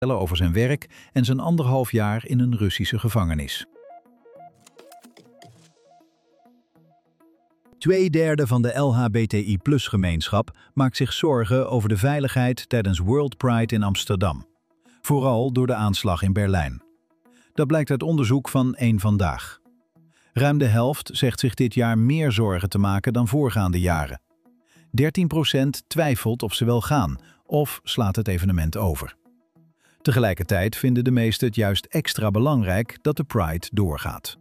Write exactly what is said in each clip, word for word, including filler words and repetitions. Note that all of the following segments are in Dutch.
over zijn werk en zijn anderhalf jaar in een Russische gevangenis. Tweederde van de L H B T I plus gemeenschap maakt zich zorgen over de veiligheid tijdens World Pride in Amsterdam. Vooral door de aanslag in Berlijn. Dat blijkt uit onderzoek van Eén Vandaag. Ruim de helft zegt zich dit jaar meer zorgen te maken dan voorgaande jaren. dertien procent twijfelt of ze wel gaan of slaat het evenement over. Tegelijkertijd vinden de meesten het juist extra belangrijk dat de Pride doorgaat.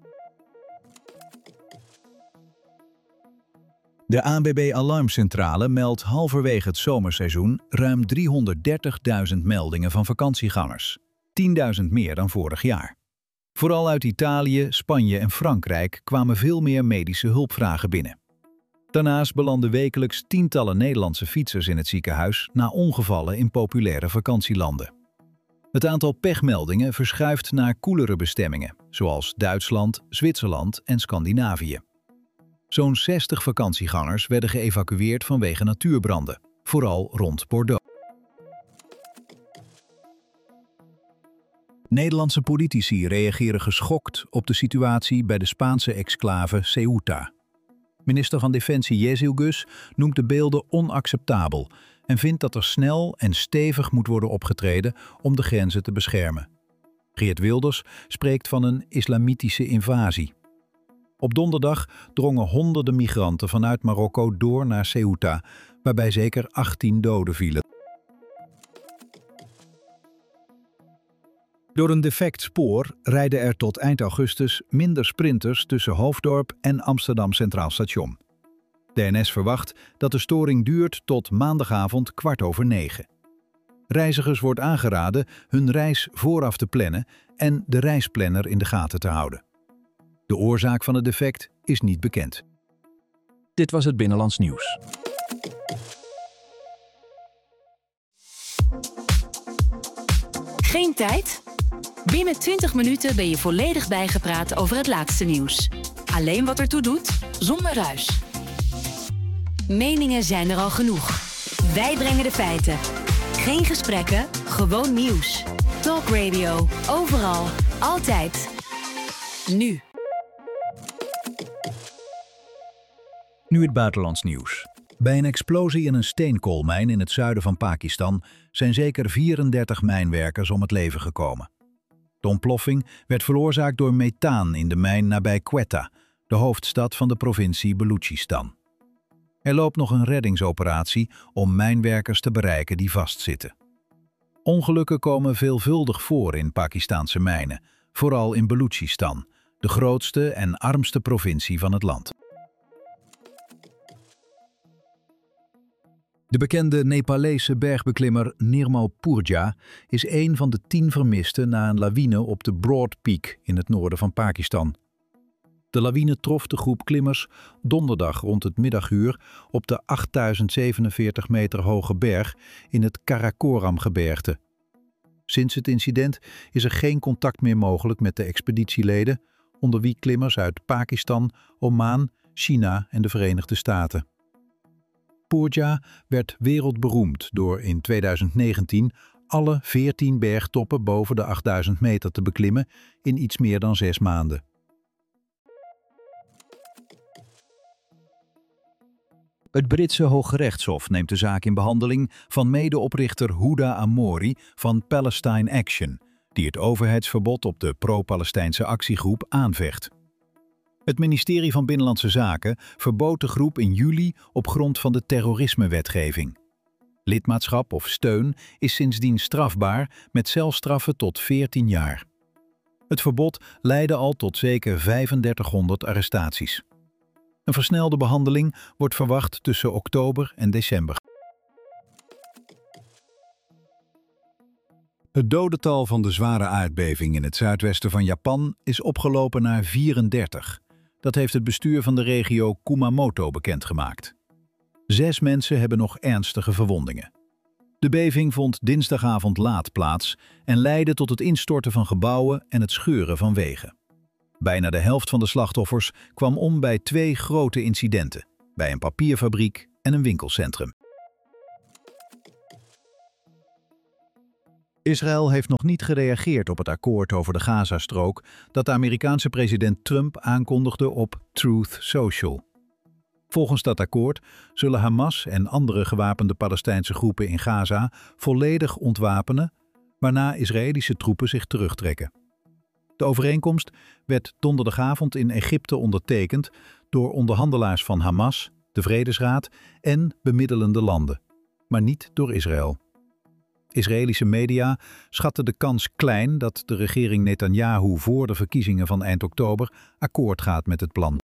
De A N W B Alarmcentrale meldt halverwege het zomerseizoen ruim driehonderddertigduizend meldingen van vakantiegangers. tienduizend meer dan vorig jaar. Vooral uit Italië, Spanje en Frankrijk kwamen veel meer medische hulpvragen binnen. Daarnaast belanden wekelijks tientallen Nederlandse fietsers in het ziekenhuis na ongevallen in populaire vakantielanden. Het aantal pechmeldingen verschuift naar koelere bestemmingen, zoals Duitsland, Zwitserland en Scandinavië. Zo'n zestig vakantiegangers werden geëvacueerd vanwege natuurbranden, vooral rond Bordeaux. Nederlandse politici reageren geschokt op de situatie bij de Spaanse exclave Ceuta. Minister van Defensie Jezielgus noemt de beelden onacceptabel en vindt dat er snel en stevig moet worden opgetreden om de grenzen te beschermen. Geert Wilders spreekt van een islamitische invasie. Op donderdag drongen honderden migranten vanuit Marokko door naar Ceuta, waarbij zeker achttien doden vielen. Door een defect spoor rijden er tot eind augustus minder sprinters tussen Hoofddorp en Amsterdam Centraal Station. De N S verwacht dat de storing duurt tot maandagavond kwart over negen. Reizigers wordt aangeraden hun reis vooraf te plannen en de reisplanner in de gaten te houden. De oorzaak van het defect is niet bekend. Dit was het Binnenlands Nieuws. Geen tijd? Binnen twintig minuten ben je volledig bijgepraat over het laatste nieuws. Alleen wat ertoe doet, zonder ruis. Meningen zijn er al genoeg. Wij brengen de feiten. Geen gesprekken, gewoon nieuws. Talk Radio, overal, altijd. Nu. Nu het buitenlands nieuws. Bij een explosie in een steenkoolmijn in het zuiden van Pakistan zijn zeker vierendertig mijnwerkers om het leven gekomen. De ontploffing werd veroorzaakt door methaan in de mijn nabij Quetta, de hoofdstad van de provincie Balochistan. Er loopt nog een reddingsoperatie om mijnwerkers te bereiken die vastzitten. Ongelukken komen veelvuldig voor in Pakistanse mijnen, vooral in Balochistan, de grootste en armste provincie van het land. De bekende Nepalese bergbeklimmer Nirmal Purja is een van de tien vermisten na een lawine op de Broad Peak in het noorden van Pakistan. De lawine trof de groep klimmers donderdag rond het middaguur op de achttduizend zevenenveertig meter hoge berg in het Karakoram-gebergte. Sinds het incident is er geen contact meer mogelijk met de expeditieleden, onder wie klimmers uit Pakistan, Oman, China en de Verenigde Staten. Purja werd wereldberoemd door in tweeduizend negentien alle veertien bergtoppen boven de achtduizend meter te beklimmen in iets meer dan zes maanden. Het Britse Hooggerechtshof neemt de zaak in behandeling van medeoprichter Huda Amori van Palestine Action, die het overheidsverbod op de pro-Palestijnse actiegroep aanvecht. Het ministerie van Binnenlandse Zaken verbood de groep in juli op grond van de terrorismewetgeving. Lidmaatschap of steun is sindsdien strafbaar met celstraffen tot veertien jaar. Het verbod leidde al tot zeker vijfendertighonderd arrestaties. Een versnelde behandeling wordt verwacht tussen oktober en december. Het dodental van de zware aardbeving in het zuidwesten van Japan is opgelopen naar vierendertig. Dat heeft het bestuur van de regio Kumamoto bekendgemaakt. Zes mensen hebben nog ernstige verwondingen. De beving vond dinsdagavond laat plaats en leidde tot het instorten van gebouwen en het scheuren van wegen. Bijna de helft van de slachtoffers kwam om bij twee grote incidenten, bij een papierfabriek en een winkelcentrum. Israël heeft nog niet gereageerd op het akkoord over de Gazastrook dat de Amerikaanse president Trump aankondigde op Truth Social. Volgens dat akkoord zullen Hamas en andere gewapende Palestijnse groepen in Gaza volledig ontwapenen, waarna Israëlische troepen zich terugtrekken. De overeenkomst werd donderdagavond in Egypte ondertekend door onderhandelaars van Hamas, de Vredesraad en bemiddelende landen, maar niet door Israël. Israëlische media schatten de kans klein dat de regering Netanyahu voor de verkiezingen van eind oktober akkoord gaat met het plan.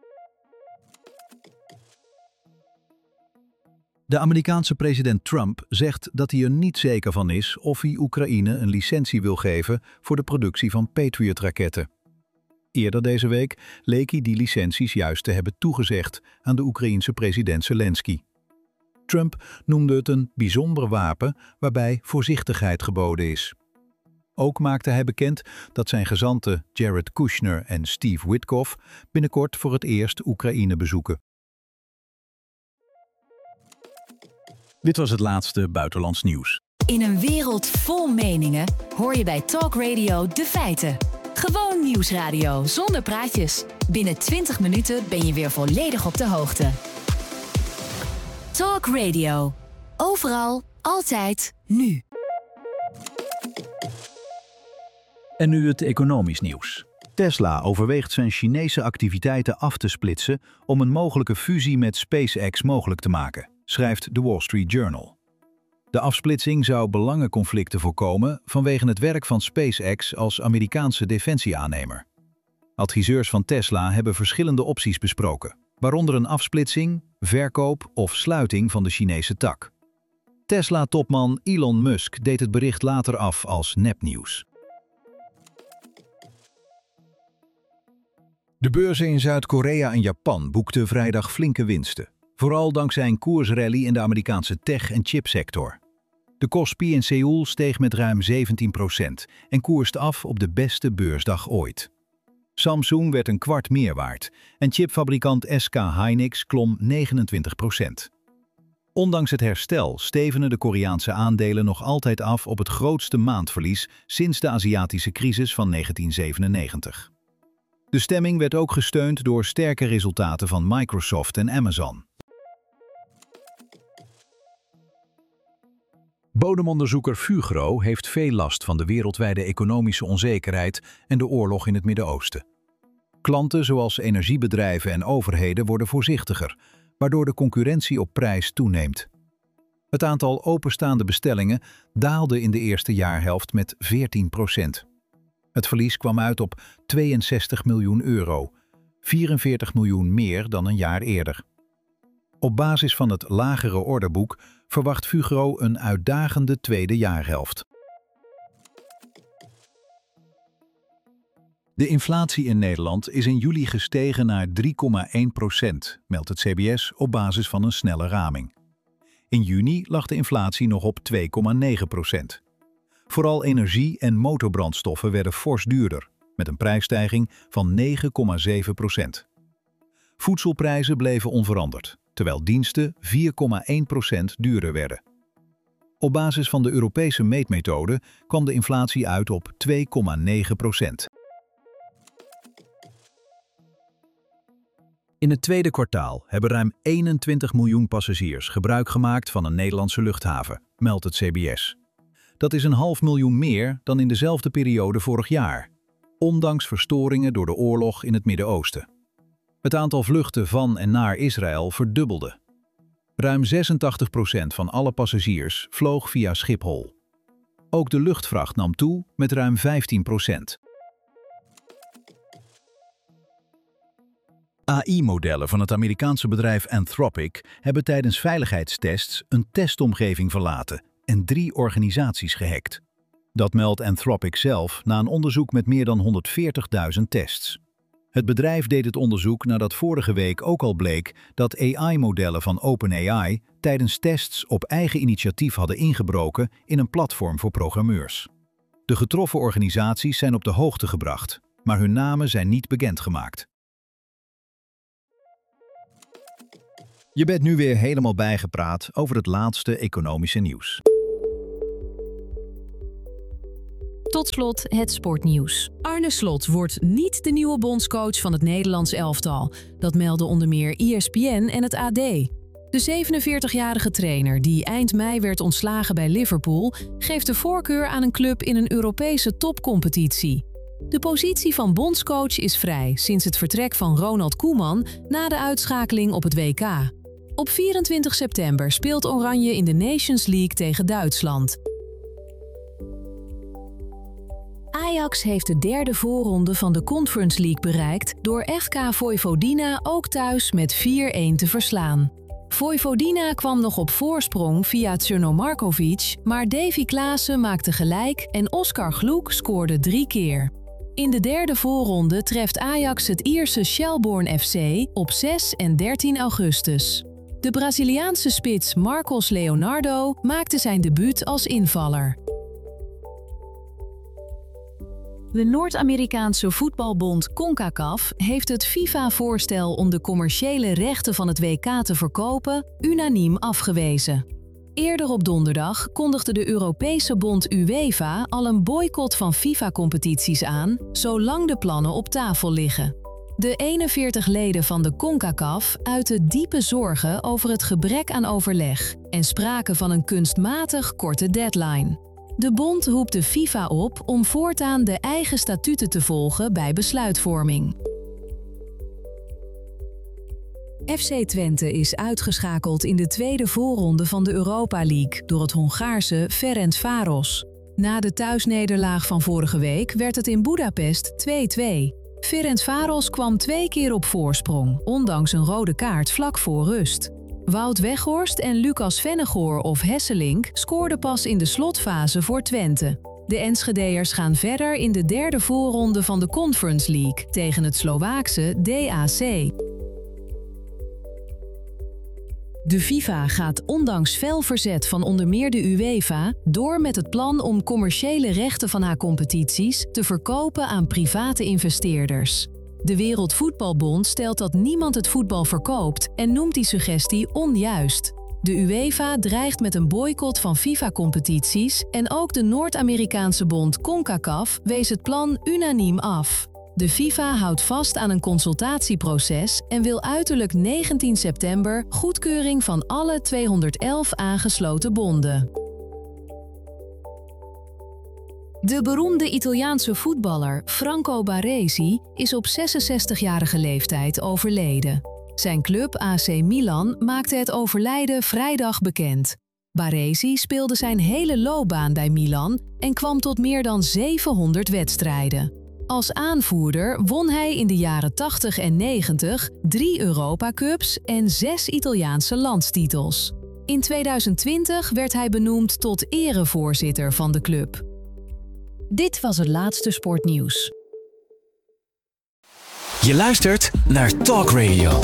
De Amerikaanse president Trump zegt dat hij er niet zeker van is of hij Oekraïne een licentie wil geven voor de productie van Patriot-raketten. Eerder deze week leek hij die licenties juist te hebben toegezegd aan de Oekraïense president Zelensky. Trump noemde het een bijzonder wapen waarbij voorzichtigheid geboden is. Ook maakte hij bekend dat zijn gezanten Jared Kushner en Steve Witkoff binnenkort voor het eerst Oekraïne bezoeken. Dit was het laatste buitenlands nieuws. In een wereld vol meningen hoor je bij Talk Radio de feiten. Gewoon nieuwsradio zonder praatjes. Binnen twintig minuten ben je weer volledig op de hoogte. Talk Radio. Overal, altijd, nu. En nu het economisch nieuws. Tesla overweegt zijn Chinese activiteiten af te splitsen om een mogelijke fusie met SpaceX mogelijk te maken, schrijft The Wall Street Journal. De afsplitsing zou belangenconflicten voorkomen vanwege het werk van SpaceX als Amerikaanse defensieaannemer. Adviseurs van Tesla hebben verschillende opties besproken, waaronder een afsplitsing, verkoop of sluiting van de Chinese tak. Tesla-topman Elon Musk deed het bericht later af als nepnieuws. De beurzen in Zuid-Korea en Japan boekten vrijdag flinke winsten, vooral dankzij een koersrally in de Amerikaanse tech- en chipsector. De Kospi in Seoul steeg met ruim zeventien procent en koerste af op de beste beursdag ooit. Samsung werd een kwart meer waard en chipfabrikant S K Hynix klom negenentwintig procent. Ondanks het herstel stevenen de Koreaanse aandelen nog altijd af op het grootste maandverlies sinds de Aziatische crisis van negentien zevenennegentig. De stemming werd ook gesteund door sterke resultaten van Microsoft en Amazon. Bodemonderzoeker Fugro heeft veel last van de wereldwijde economische onzekerheid en de oorlog in het Midden-Oosten. Klanten zoals energiebedrijven en overheden worden voorzichtiger, waardoor de concurrentie op prijs toeneemt. Het aantal openstaande bestellingen daalde in de eerste jaarhelft met veertien procent. Het verlies kwam uit op tweeënzestig miljoen euro, vierenveertig miljoen meer dan een jaar eerder. Op basis van het lagere orderboek verwacht Fugro een uitdagende tweede jaarhelft. De inflatie in Nederland is in juli gestegen naar drie komma één procent, meldt het C B S op basis van een snelle raming. In juni lag de inflatie nog op twee komma negen procent. Vooral energie en motorbrandstoffen werden fors duurder, met een prijsstijging van negen komma zeven procent. Voedselprijzen bleven onveranderd, terwijl diensten vier komma één procent duurder werden. Op basis van de Europese meetmethode kwam de inflatie uit op twee komma negen procent. In het tweede kwartaal hebben ruim eenentwintig miljoen passagiers gebruik gemaakt van een Nederlandse luchthaven, meldt het C B S. Dat is een half miljoen meer dan in dezelfde periode vorig jaar, ondanks verstoringen door de oorlog in het Midden-Oosten. Het aantal vluchten van en naar Israël verdubbelde. Ruim zesentachtig procent van alle passagiers vloog via Schiphol. Ook de luchtvracht nam toe met ruim vijftien procent. A I-modellen van het Amerikaanse bedrijf Anthropic hebben tijdens veiligheidstests een testomgeving verlaten en drie organisaties gehackt. Dat meldt Anthropic zelf na een onderzoek met meer dan honderdveertigduizend tests. Het bedrijf deed het onderzoek nadat vorige week ook al bleek dat A I-modellen van OpenAI tijdens tests op eigen initiatief hadden ingebroken in een platform voor programmeurs. De getroffen organisaties zijn op de hoogte gebracht, maar hun namen zijn niet bekendgemaakt. Je bent nu weer helemaal bijgepraat over het laatste economische nieuws. Tot slot het sportnieuws. Arne Slot wordt niet de nieuwe bondscoach van het Nederlands elftal. Dat melden onder meer E S P N en het A D. De zevenenveertigjarige trainer, die eind mei werd ontslagen bij Liverpool, geeft de voorkeur aan een club in een Europese topcompetitie. De positie van bondscoach is vrij sinds het vertrek van Ronald Koeman na de uitschakeling op het W K. Op vierentwintig september speelt Oranje in de Nations League tegen Duitsland. Ajax heeft de derde voorronde van de Conference League bereikt door F K Vojvodina ook thuis met vier-een te verslaan. Vojvodina kwam nog op voorsprong via Crno Markovic, maar Davy Klaassen maakte gelijk en Oskar Gloek scoorde drie keer. In de derde voorronde treft Ajax het Ierse Shelbourne F C op zes en dertien augustus. De Braziliaanse spits Marcos Leonardo maakte zijn debuut als invaller. De Noord-Amerikaanse voetbalbond CONCACAF heeft het FIFA-voorstel om de commerciële rechten van het W K te verkopen unaniem afgewezen. Eerder op donderdag kondigde de Europese bond UEFA al een boycott van FIFA-competities aan, zolang de plannen op tafel liggen. De eenenveertig leden van de CONCACAF uiten diepe zorgen over het gebrek aan overleg en spraken van een kunstmatig korte deadline. De bond roept de FIFA op om voortaan de eigen statuten te volgen bij besluitvorming. F C Twente is uitgeschakeld in de tweede voorronde van de Europa League door het Hongaarse Ferencváros. Na de thuisnederlaag van vorige week werd het in Boedapest twee-twee. Ferencváros kwam twee keer op voorsprong, ondanks een rode kaart vlak voor rust. Wout Weghorst en Lucas Vennegoor of Hesselink scoorden pas in de slotfase voor Twente. De Enschedeërs gaan verder in de derde voorronde van de Conference League tegen het Slovaakse D A C. De FIFA gaat ondanks fel verzet van onder meer de UEFA door met het plan om commerciële rechten van haar competities te verkopen aan private investeerders. De Wereldvoetbalbond stelt dat niemand het voetbal verkoopt en noemt die suggestie onjuist. De UEFA dreigt met een boycott van FIFA-competities en ook de Noord-Amerikaanse bond CONCACAF wees het plan unaniem af. De FIFA houdt vast aan een consultatieproces en wil uiterlijk negentien september goedkeuring van alle tweehonderdelf aangesloten bonden. De beroemde Italiaanse voetballer Franco Baresi is op zesenzestigjarige leeftijd overleden. Zijn club A C Milan maakte het overlijden vrijdag bekend. Baresi speelde zijn hele loopbaan bij Milan en kwam tot meer dan zevenhonderd wedstrijden. Als aanvoerder won hij in de jaren tachtig en negentig drie Europa Cups en zes Italiaanse landstitels. In tweeduizend twintig werd hij benoemd tot erevoorzitter van de club. Dit was het laatste sportnieuws. Je luistert naar Talk Radio.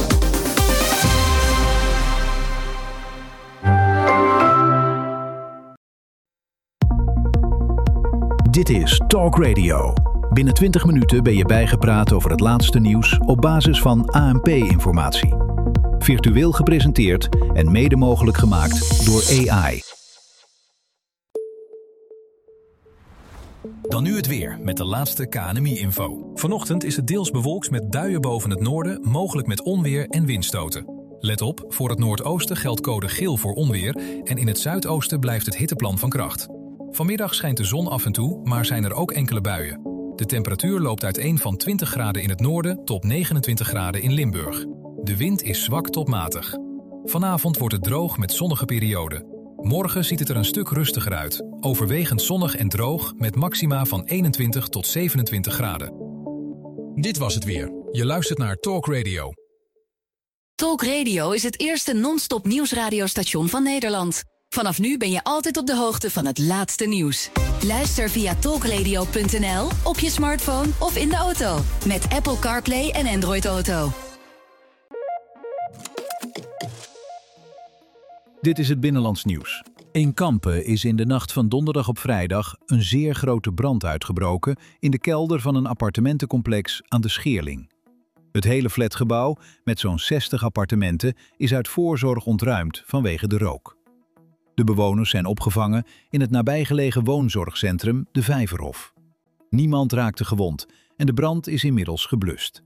Dit is Talk Radio. Binnen twintig minuten ben je bijgepraat over het laatste nieuws op basis van A N P-informatie. Virtueel gepresenteerd en mede mogelijk gemaakt door A I. Dan nu het weer met de laatste K N M I-info. Vanochtend is het deels bewolkt met buien boven het noorden, mogelijk met onweer en windstoten. Let op, voor het noordoosten geldt code geel voor onweer en in het zuidoosten blijft het hitteplan van kracht. Vanmiddag schijnt de zon af en toe, maar zijn er ook enkele buien. De temperatuur loopt uiteen van twintig graden in het noorden tot negenentwintig graden in Limburg. De wind is zwak tot matig. Vanavond wordt het droog met zonnige perioden. Morgen ziet het er een stuk rustiger uit. Overwegend zonnig en droog met maxima van eenentwintig tot zevenentwintig graden. Dit was het weer. Je luistert naar Talk Radio. Talk Radio is het eerste non-stop nieuwsradiostation van Nederland. Vanaf nu ben je altijd op de hoogte van het laatste nieuws. Luister via talkradio punt n l, op je smartphone of in de auto. Met Apple CarPlay en Android Auto. Dit is het Binnenlands nieuws. In Kampen is in de nacht van donderdag op vrijdag een zeer grote brand uitgebroken in de kelder van een appartementencomplex aan de Scheerling. Het hele flatgebouw, met zo'n zestig appartementen, is uit voorzorg ontruimd vanwege de rook. De bewoners zijn opgevangen in het nabijgelegen woonzorgcentrum De Vijverhof. Niemand raakte gewond en de brand is inmiddels geblust.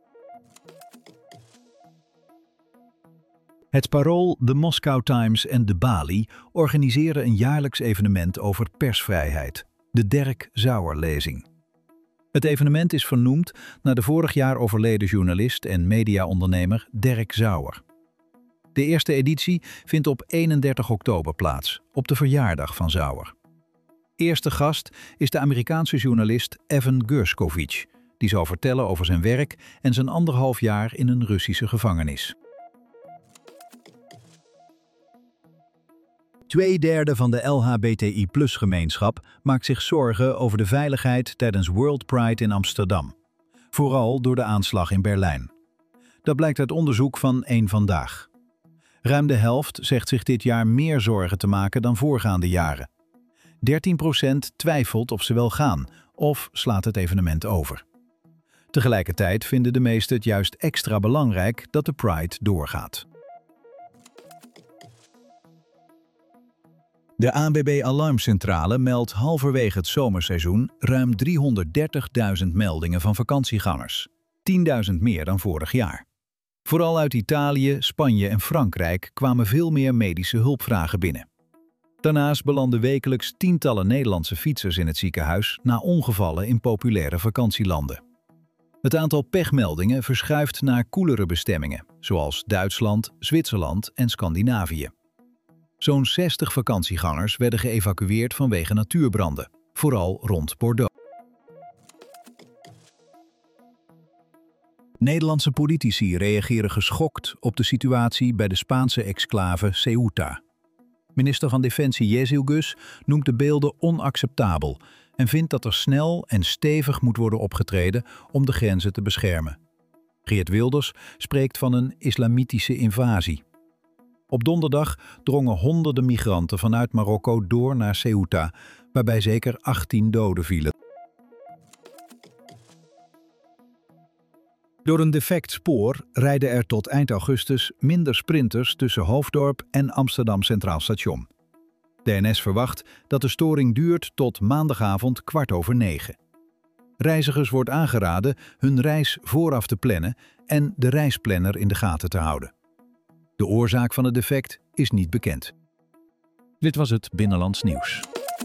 Het Parool, de Moscow Times en de Bali organiseren een jaarlijks evenement over persvrijheid, de Derek Sauer-lezing. Het evenement is vernoemd naar de vorig jaar overleden journalist en mediaondernemer Derek Sauer. De eerste editie vindt op eenendertig oktober plaats, op de verjaardag van Sauer. Eerste gast is de Amerikaanse journalist Evan Gershkovich, die zal vertellen over zijn werk en zijn anderhalf jaar in een Russische gevangenis. Tweederde van de L H B T I plus gemeenschap maakt zich zorgen over de veiligheid tijdens World Pride in Amsterdam. Vooral door de aanslag in Berlijn. Dat blijkt uit onderzoek van Eén Vandaag. Ruim de helft zegt zich dit jaar meer zorgen te maken dan voorgaande jaren. dertien procent twijfelt of ze wel gaan of slaat het evenement over. Tegelijkertijd vinden de meesten het juist extra belangrijk dat de Pride doorgaat. De A N W B Alarmcentrale meldt halverwege het zomerseizoen ruim driehonderddertigduizend meldingen van vakantiegangers. tienduizend meer dan vorig jaar. Vooral uit Italië, Spanje en Frankrijk kwamen veel meer medische hulpvragen binnen. Daarnaast belanden wekelijks tientallen Nederlandse fietsers in het ziekenhuis na ongevallen in populaire vakantielanden. Het aantal pechmeldingen verschuift naar koelere bestemmingen, zoals Duitsland, Zwitserland en Scandinavië. Zo'n zestig vakantiegangers werden geëvacueerd vanwege natuurbranden, vooral rond Bordeaux. Nederlandse politici reageren geschokt op de situatie bij de Spaanse exclave Ceuta. Minister van Defensie Jezielgus noemt de beelden onacceptabel en vindt dat er snel en stevig moet worden opgetreden om de grenzen te beschermen. Geert Wilders spreekt van een islamitische invasie. Op donderdag drongen honderden migranten vanuit Marokko door naar Ceuta, waarbij zeker achttien doden vielen. Door een defect spoor rijden er tot eind augustus minder sprinters tussen Hoofddorp en Amsterdam Centraal Station. De N S verwacht dat de storing duurt tot maandagavond kwart over negen. Reizigers wordt aangeraden hun reis vooraf te plannen en de reisplanner in de gaten te houden. De oorzaak van het defect is niet bekend. Dit was het Binnenlands Nieuws.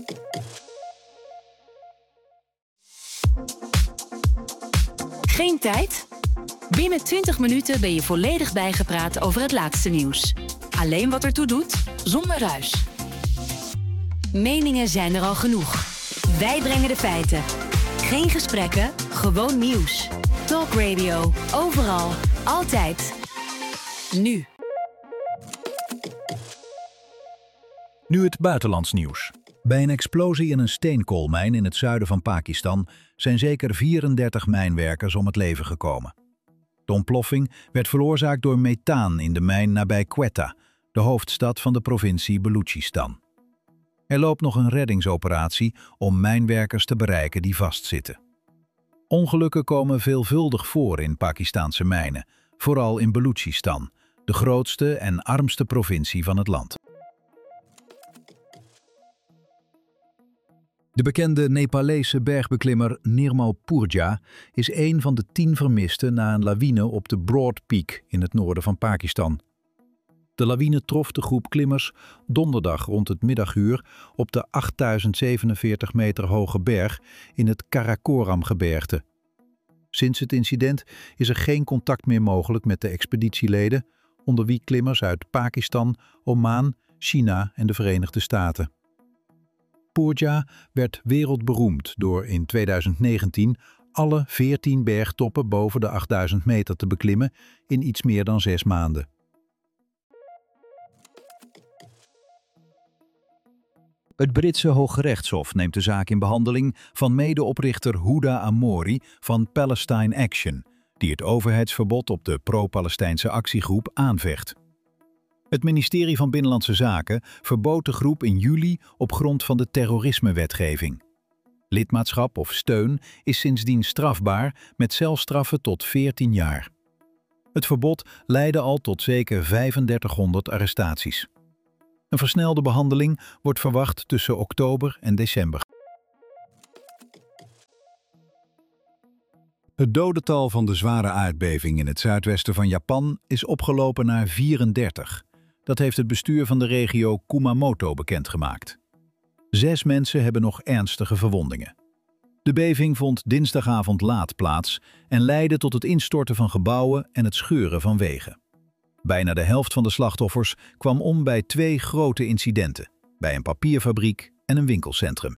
Geen tijd? Binnen twintig minuten ben je volledig bijgepraat over het laatste nieuws. Alleen wat ertoe doet, zonder ruis. Meningen zijn er al genoeg. Wij brengen de feiten. Geen gesprekken, gewoon nieuws. Talk Radio, overal, altijd. Nu. Nu het buitenlands nieuws. Bij een explosie in een steenkoolmijn in het zuiden van Pakistan zijn zeker vierendertig mijnwerkers om het leven gekomen. De ontploffing werd veroorzaakt door methaan in de mijn nabij Quetta, de hoofdstad van de provincie Balochistan. Er loopt nog een reddingsoperatie om mijnwerkers te bereiken die vastzitten. Ongelukken komen veelvuldig voor in Pakistanse mijnen, vooral in Balochistan, de grootste en armste provincie van het land. De bekende Nepalese bergbeklimmer Nirmal Purja is een van de tien vermisten na een lawine op de Broad Peak in het noorden van Pakistan. De lawine trof de groep klimmers donderdag rond het middaguur op de achttduizend zevenenveertig meter hoge berg in het Karakoram-gebergte. Sinds het incident is er geen contact meer mogelijk met de expeditieleden, onder wie klimmers uit Pakistan, Oman, China en de Verenigde Staten. Purja werd wereldberoemd door in tweeduizend negentien alle veertien bergtoppen boven de achtduizend meter te beklimmen in iets meer dan zes maanden. Het Britse Hooggerechtshof neemt de zaak in behandeling van medeoprichter Huda Amori van Palestine Action, die het overheidsverbod op de pro-Palestijnse actiegroep aanvecht. Het ministerie van Binnenlandse Zaken verbood de groep in juli op grond van de terrorismewetgeving. Lidmaatschap of steun is sindsdien strafbaar met celstraffen tot veertien jaar. Het verbod leidde al tot zeker vijfendertighonderd arrestaties. Een versnelde behandeling wordt verwacht tussen oktober en december. Het dodental van de zware aardbeving in het zuidwesten van Japan is opgelopen naar vierendertig. Dat heeft het bestuur van de regio Kumamoto bekendgemaakt. Zes mensen hebben nog ernstige verwondingen. De beving vond dinsdagavond laat plaats en leidde tot het instorten van gebouwen en het scheuren van wegen. Bijna de helft van de slachtoffers kwam om bij twee grote incidenten, bij een papierfabriek en een winkelcentrum.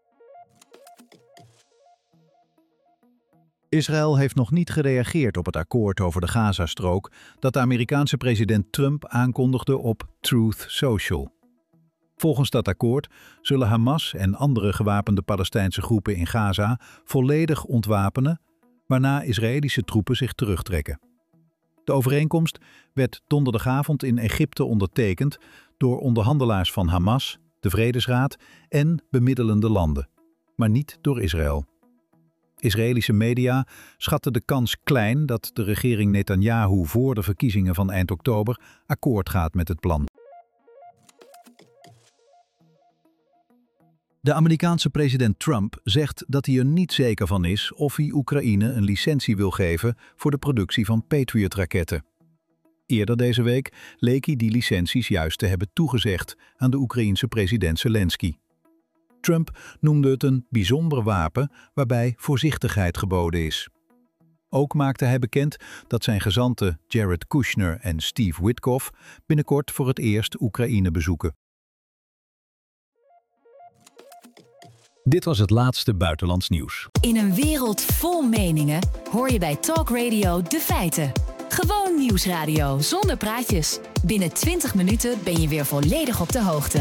Israël heeft nog niet gereageerd op het akkoord over de Gazastrook dat de Amerikaanse president Trump aankondigde op Truth Social. Volgens dat akkoord zullen Hamas en andere gewapende Palestijnse groepen in Gaza volledig ontwapenen, waarna Israëlische troepen zich terugtrekken. De overeenkomst werd donderdagavond in Egypte ondertekend door onderhandelaars van Hamas, de Vredesraad en bemiddelende landen, maar niet door Israël. Israëlische media schatten de kans klein dat de regering Netanyahu voor de verkiezingen van eind oktober akkoord gaat met het plan. De Amerikaanse president Trump zegt dat hij er niet zeker van is of hij Oekraïne een licentie wil geven voor de productie van Patriot-raketten. Eerder deze week leek hij die licenties juist te hebben toegezegd aan de Oekraïense president Zelensky. Trump noemde het een bijzonder wapen waarbij voorzichtigheid geboden is. Ook maakte hij bekend dat zijn gezanten Jared Kushner en Steve Witkoff binnenkort voor het eerst Oekraïne bezoeken. Dit was het laatste buitenlands nieuws. In een wereld vol meningen hoor je bij Talk Radio de feiten. Gewoon nieuwsradio zonder praatjes. Binnen twintig minuten ben je weer volledig op de hoogte.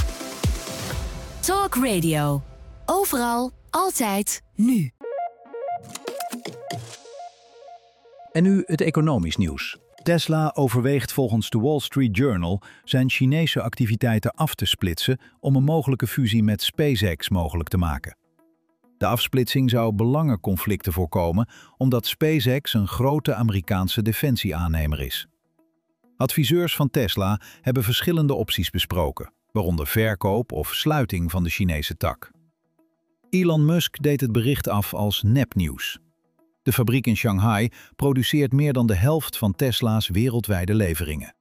Talk Radio. Overal, altijd, nu. En nu het economisch nieuws. Tesla overweegt volgens de Wall Street Journal zijn Chinese activiteiten af te splitsen om een mogelijke fusie met SpaceX mogelijk te maken. De afsplitsing zou belangenconflicten voorkomen omdat SpaceX een grote Amerikaanse defensieaannemer is. Adviseurs van Tesla hebben verschillende opties besproken, waaronder verkoop of sluiting van de Chinese tak. Elon Musk deed het bericht af als nepnieuws. De fabriek in Shanghai produceert meer dan de helft van Tesla's wereldwijde leveringen.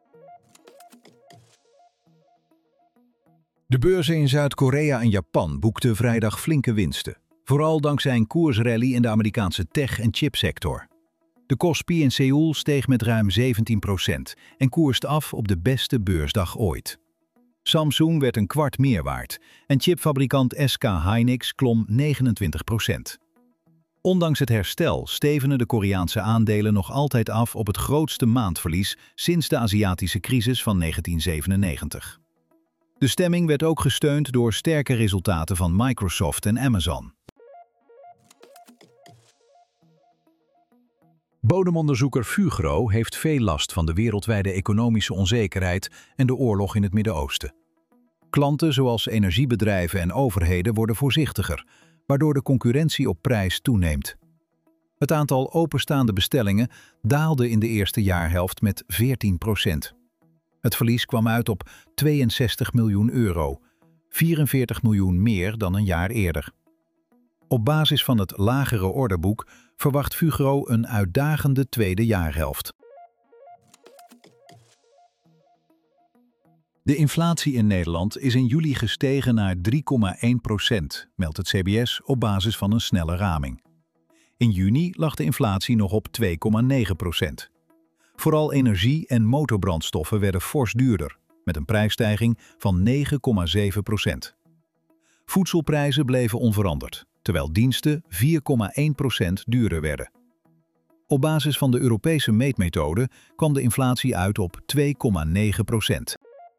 De beurzen in Zuid-Korea en Japan boekten vrijdag flinke winsten, vooral dankzij een koersrally in de Amerikaanse tech- en chipsector. De Kospi in Seoul steeg met ruim zeventien procent en koerste af op de beste beursdag ooit. Samsung werd een kwart meer waard en chipfabrikant S K Hynix klom negenentwintig procent. Ondanks het herstel stevenen de Koreaanse aandelen nog altijd af op het grootste maandverlies sinds de Aziatische crisis van negentien zevenennegentig. De stemming werd ook gesteund door sterke resultaten van Microsoft en Amazon. Bodemonderzoeker Fugro heeft veel last van de wereldwijde economische onzekerheid en de oorlog in het Midden-Oosten. Klanten zoals energiebedrijven en overheden worden voorzichtiger, waardoor de concurrentie op prijs toeneemt. Het aantal openstaande bestellingen daalde in de eerste jaarhelft met veertien procent. Het verlies kwam uit op tweeënzestig miljoen euro, vierenveertig miljoen meer dan een jaar eerder. Op basis van het lagere orderboek verwacht Fugro een uitdagende tweede jaarhelft. De inflatie in Nederland is in juli gestegen naar drie komma één procent, meldt het C B S op basis van een snelle raming. In juni lag de inflatie nog op twee komma negen procent. Vooral energie en motorbrandstoffen werden fors duurder, met een prijsstijging van negen komma zeven procent. Voedselprijzen bleven onveranderd, terwijl diensten vier komma één procent duurder werden. Op basis van de Europese meetmethode kwam de inflatie uit op twee komma negen procent.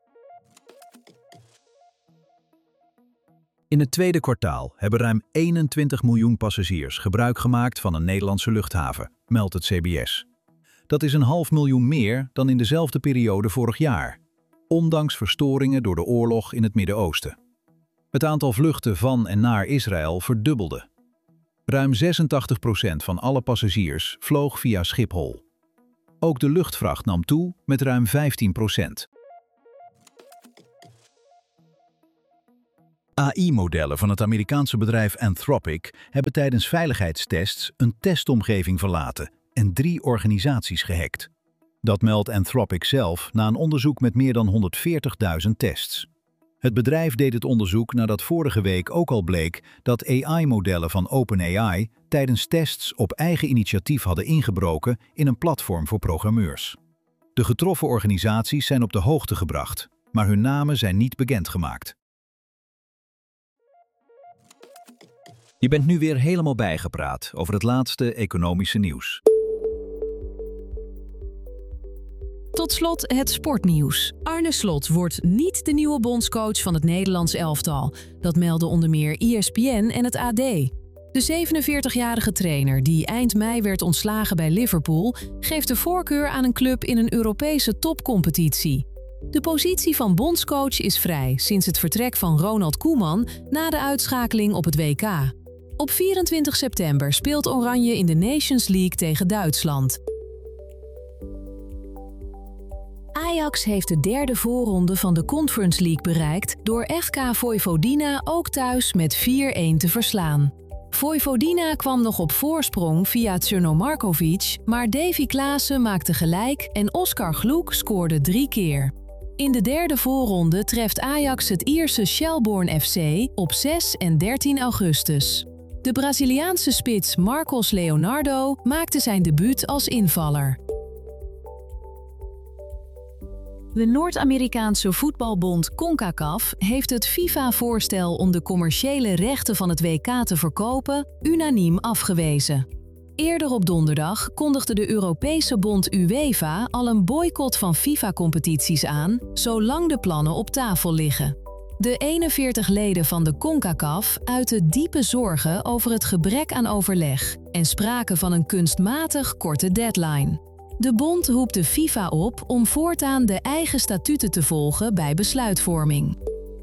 In het tweede kwartaal hebben ruim eenentwintig miljoen passagiers gebruik gemaakt van een Nederlandse luchthaven, meldt het C B S. Dat is een half miljoen meer dan in dezelfde periode vorig jaar, ondanks verstoringen door de oorlog in het Midden-Oosten. Het aantal vluchten van en naar Israël verdubbelde. Ruim zesentachtig procent van alle passagiers vloog via Schiphol. Ook de luchtvracht nam toe met ruim vijftien procent. A I-modellen van het Amerikaanse bedrijf Anthropic hebben tijdens veiligheidstests een testomgeving verlaten en drie organisaties gehackt. Dat meldt Anthropic zelf na een onderzoek met meer dan honderdveertigduizend tests. Het bedrijf deed het onderzoek nadat vorige week ook al bleek dat A I-modellen van OpenAI tijdens tests op eigen initiatief hadden ingebroken in een platform voor programmeurs. De getroffen organisaties zijn op de hoogte gebracht, maar hun namen zijn niet bekendgemaakt. Je bent nu weer helemaal bijgepraat over het laatste economische nieuws. Tot slot het sportnieuws. Arne Slot wordt niet de nieuwe bondscoach van het Nederlands elftal. Dat melden onder meer E S P N en het A D. De zevenenveertigjarige trainer, die eind mei werd ontslagen bij Liverpool, geeft de voorkeur aan een club in een Europese topcompetitie. De positie van bondscoach is vrij sinds het vertrek van Ronald Koeman na de uitschakeling op het W K. Op vierentwintig september speelt Oranje in de Nations League tegen Duitsland. Ajax heeft de derde voorronde van de Conference League bereikt door F K Vojvodina ook thuis met vier-een te verslaan. Vojvodina kwam nog op voorsprong via Crno Markovic, maar Davy Klaassen maakte gelijk en Oscar Gloek scoorde drie keer. In de derde voorronde treft Ajax het Ierse Shelbourne F C op zes en dertien augustus. De Braziliaanse spits Marcos Leonardo maakte zijn debuut als invaller. De Noord-Amerikaanse voetbalbond CONCACAF heeft het FIFA-voorstel om de commerciële rechten van het W K te verkopen unaniem afgewezen. Eerder op donderdag kondigde de Europese bond UEFA al een boycott van FIFA-competities aan, zolang de plannen op tafel liggen. De eenenveertig leden van de CONCACAF uiten diepe zorgen over het gebrek aan overleg en spraken van een kunstmatig korte deadline. De bond roept de FIFA op om voortaan de eigen statuten te volgen bij besluitvorming.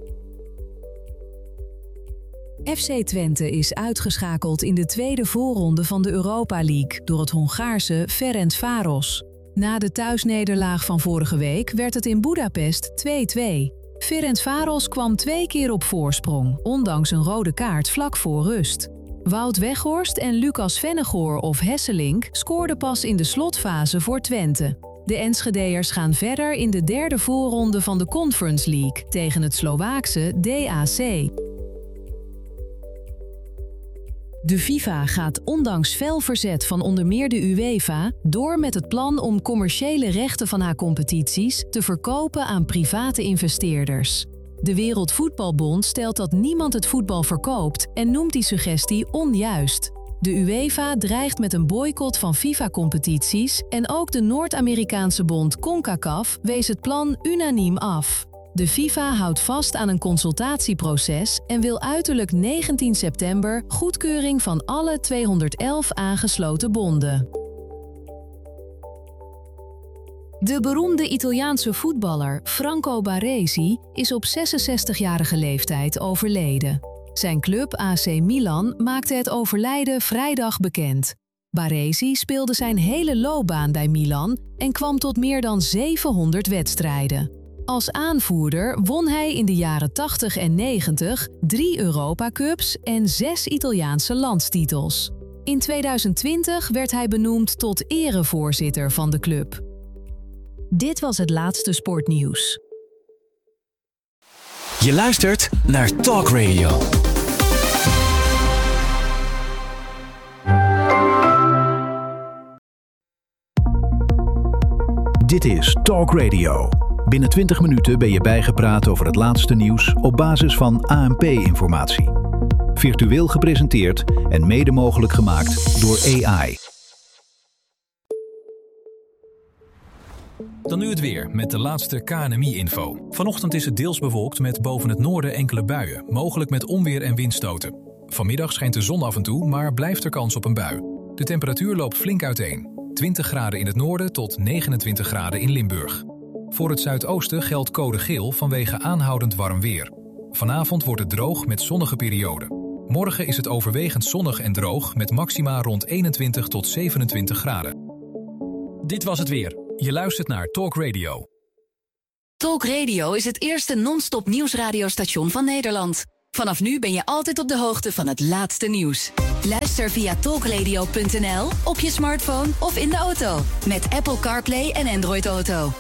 F C Twente is uitgeschakeld in de tweede voorronde van de Europa League door het Hongaarse Ferencváros. Na de thuisnederlaag van vorige week werd het in Boedapest twee-twee. Ferencváros kwam twee keer op voorsprong, ondanks een rode kaart vlak voor rust. Wout Weghorst en Lucas Vennegoor of Hesselink scoorden pas in de slotfase voor Twente. De Enschedeërs gaan verder in de derde voorronde van de Conference League tegen het Slovaakse D A C. De FIFA gaat ondanks fel verzet van onder meer de UEFA door met het plan om commerciële rechten van haar competities te verkopen aan private investeerders. De Wereldvoetbalbond stelt dat niemand het voetbal verkoopt en noemt die suggestie onjuist. De UEFA dreigt met een boycott van FIFA-competities en ook de Noord-Amerikaanse bond CONCACAF wees het plan unaniem af. De FIFA houdt vast aan een consultatieproces en wil uiterlijk negentien september goedkeuring van alle tweehonderdelf aangesloten bonden. De beroemde Italiaanse voetballer Franco Baresi is op zesenzestigjarige leeftijd overleden. Zijn club A C Milan maakte het overlijden vrijdag bekend. Baresi speelde zijn hele loopbaan bij Milan en kwam tot meer dan zevenhonderd wedstrijden. Als aanvoerder won hij in de jaren tachtig en negentig drie Europa Cups en zes Italiaanse landstitels. In tweeduizend twintig werd hij benoemd tot erevoorzitter van de club. Dit was het laatste sportnieuws. Je luistert naar Talk Radio. Dit is Talk Radio. Binnen twintig minuten ben je bijgepraat over het laatste nieuws op basis van A N P-informatie. Virtueel gepresenteerd en mede mogelijk gemaakt door A I. Dan nu het weer met de laatste K N M I-info. Vanochtend is het deels bewolkt met boven het noorden enkele buien, mogelijk met onweer en windstoten. Vanmiddag schijnt de zon af en toe, maar blijft er kans op een bui. De temperatuur loopt flink uiteen. twintig graden in het noorden tot negenentwintig graden in Limburg. Voor het zuidoosten geldt code geel vanwege aanhoudend warm weer. Vanavond wordt het droog met zonnige perioden. Morgen is het overwegend zonnig en droog met maxima rond eenentwintig tot zevenentwintig graden. Dit was het weer. Je luistert naar Talk Radio. Talk Radio is het eerste non-stop nieuwsradiostation van Nederland. Vanaf nu ben je altijd op de hoogte van het laatste nieuws. Luister via talkradio punt n l, op je smartphone of in de auto. Met Apple CarPlay en Android Auto.